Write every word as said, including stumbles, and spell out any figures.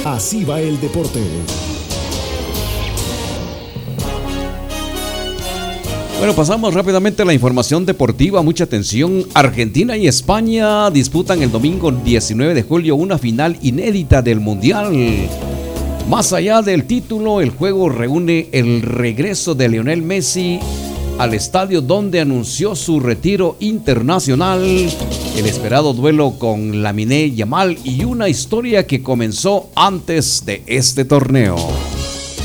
Así va el deporte. Bueno, pasamos rápidamente a la información deportiva. Mucha atención. Argentina y España disputan el domingo diecinueve de julio una final inédita del Mundial. Más allá del título, el juego reúne el regreso de Lionel Messi al estadio donde anunció su retiro internacional, el esperado duelo con Lamine Yamal y una historia que comenzó antes de este torneo.